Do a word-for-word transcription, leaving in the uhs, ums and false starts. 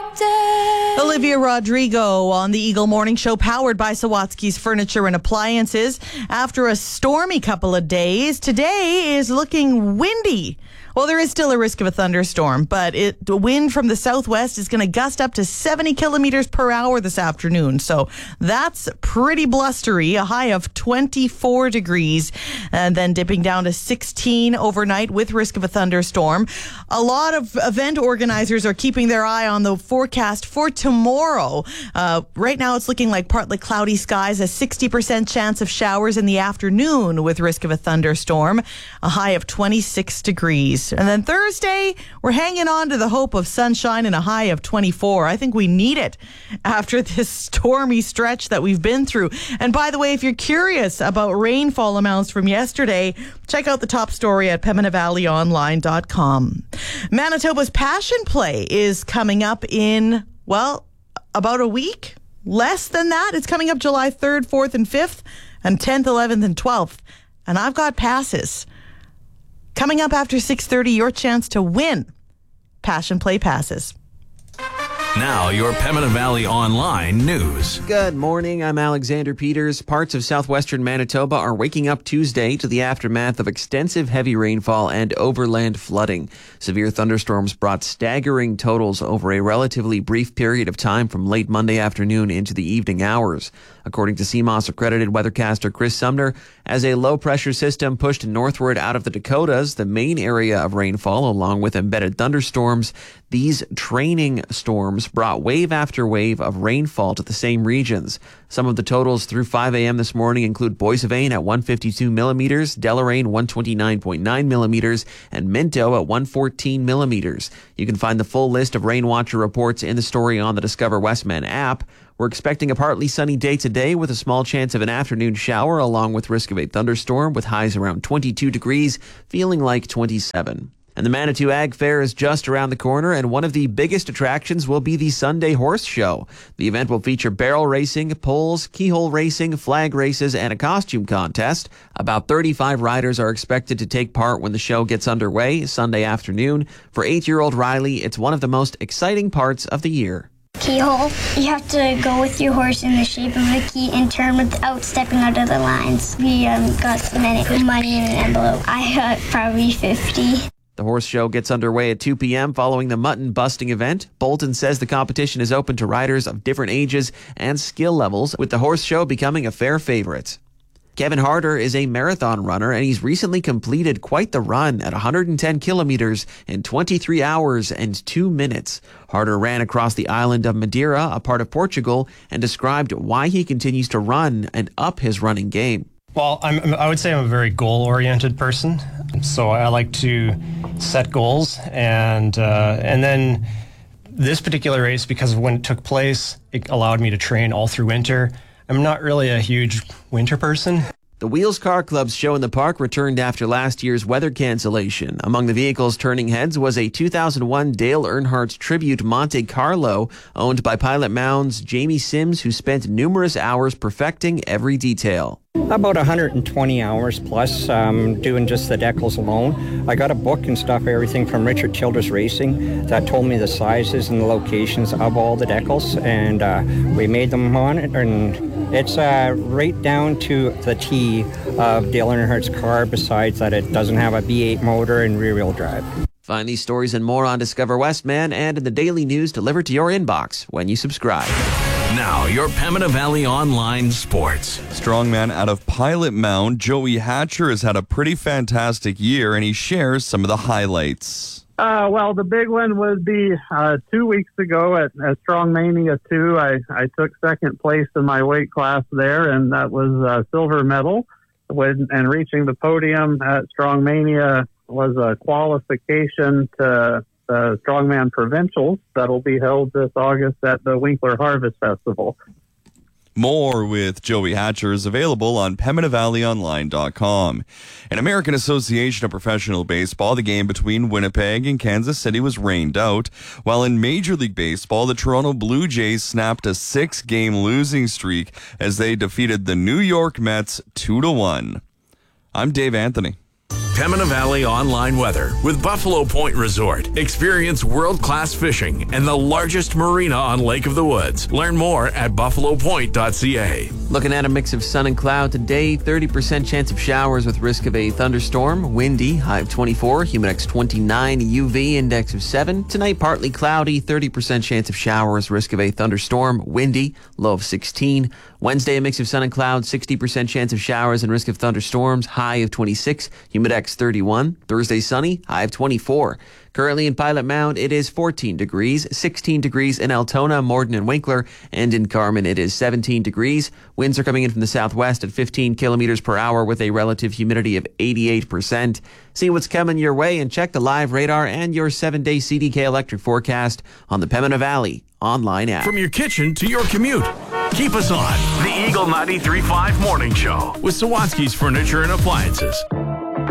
Olivia Rodrigo on the Eagle Morning Show, powered by Sawatsky's Furniture and Appliances. After a stormy couple of days, today is looking windy. Well, there is still a risk of a thunderstorm, but it, the wind from the southwest is going to gust up to seventy kilometers per hour this afternoon. So that's pretty blustery, a high of twenty-four degrees, and then dipping down to sixteen overnight with risk of a thunderstorm. A lot of event organizers are keeping their eye on the forecast for tomorrow. Uh, right now, it's looking like partly cloudy skies, a sixty percent chance of showers in the afternoon with risk of a thunderstorm, a high of twenty-six degrees. And then Thursday, we're hanging on to the hope of sunshine and a high of twenty-four. I think we need it after this stormy stretch that we've been through. And by the way, if you're curious about rainfall amounts from yesterday, check out the top story at pembina valley online dot com. Manitoba's Passion Play is coming up in, well, about a week. Less than that. It's coming up July third, fourth, and fifth, and tenth, eleventh, and twelfth. And I've got passes. Coming up after six thirty, your chance to win Passion Play passes. Now, your Pembina Valley Online news. Good morning. I'm Alexander Peters. Parts of southwestern Manitoba are waking up Tuesday to the aftermath of extensive heavy rainfall and overland flooding. Severe thunderstorms brought staggering totals over a relatively brief period of time from late Monday afternoon into the evening hours. According to C M O S accredited weathercaster Chris Sumner, as a low-pressure system pushed northward out of the Dakotas, the main area of rainfall, along with embedded thunderstorms, these training storms brought wave after wave of rainfall to the same regions. Some of the totals through five a.m. this morning include Boissevain at one hundred fifty-two millimeters, Deloraine one hundred twenty-nine point nine millimeters, and Minto at one hundred fourteen millimeters. You can find the full list of rain watcher reports in the story on the Discover Westman app. We're expecting a partly sunny day today with a small chance of an afternoon shower along with risk of a thunderstorm with highs around twenty-two degrees, feeling like twenty-seven. And the Manitou Ag Fair is just around the corner, and one of the biggest attractions will be the Sunday Horse Show. The event will feature barrel racing, poles, keyhole racing, flag races, and a costume contest. About thirty-five riders are expected to take part when the show gets underway Sunday afternoon. For eight-year-old Riley, it's one of the most exciting parts of the year. Keyhole. You have to go with your horse in the shape of a key and turn without stepping out of the lines. We um, got some money in an envelope. I got probably fifty. The horse show gets underway at two p.m. following the mutton busting event. Bolton says the competition is open to riders of different ages and skill levels, with the horse show becoming a fair favorite. Kevin Harder is a marathon runner, and he's recently completed quite the run at one hundred ten kilometers in twenty-three hours and two minutes. Harder ran across the island of Madeira, a part of Portugal, and described why he continues to run and up his running game. Well, I'm, I would say I'm a very goal-oriented person, so I like to set goals, and uh, and then this particular race, because of when it took place, it allowed me to train all through winter. I'm not really a huge winter person. The Wheels Car Club's show in the park returned after last year's weather cancellation. Among the vehicles turning heads was a two thousand one Dale Earnhardt Tribute Monte Carlo, owned by Pilot Mound's Jamie Sims, who spent numerous hours perfecting every detail. About one hundred twenty hours plus, um, doing just the decals alone. I got a book and stuff, everything from Richard Childress Racing, that told me the sizes and the locations of all the decals, and uh, we made them on it, and it's uh, right down to the T of Dale Earnhardt's car, besides that it doesn't have a V eight motor and rear-wheel drive. Find these stories and more on Discover Westman and in the daily news delivered to your inbox when you subscribe. Now, your Pembina Valley Online Sports. Strongman out of Pilot Mound, Joey Hatcher, has had a pretty fantastic year, and he shares some of the highlights. Uh, well, the big one would be uh, two weeks ago at, at Strong Mania two. I, I took second place in my weight class there, and that was a silver medal. When, and reaching the podium at Strong Mania was a qualification to the Strongman Provincials that'll be held this August at the Winkler Harvest Festival. More with Joey Hatcher is available on pembina valley online dot com. In American Association of Professional Baseball, the game between Winnipeg and Kansas City was rained out, while in Major League Baseball, the Toronto Blue Jays snapped a six-game losing streak as they defeated the New York Mets two to one. I'm Dave Anthony. Pembina Valley online weather with Buffalo Point Resort. Experience world-class fishing and the largest marina on Lake of the Woods. Learn more at buffalo point dot c a. Looking at a mix of sun and cloud today, thirty percent chance of showers with risk of a thunderstorm. Windy, high of twenty-four, humidex twenty-nine, U V index of seven. Tonight, partly cloudy, thirty percent chance of showers, risk of a thunderstorm. Windy, low of sixteen. Wednesday, a mix of sun and cloud, sixty percent chance of showers and risk of thunderstorms, high of twenty-six, humidex thirty-one. Thursday, sunny, high of twenty-four. Currently in Pilot Mound, it is fourteen degrees, sixteen degrees in Altona, Morden, and Winkler, and in Carmen, it is seventeen degrees. Winds are coming in from the southwest at fifteen kilometers per hour with a relative humidity of eighty-eight percent. See what's coming your way and check the live radar and your seven-day C D K electric forecast on the Pembina Valley online app. From your kitchen to your commute, keep us on the Eagle ninety-three point five Morning Show with Sawatsky's Furniture and Appliances.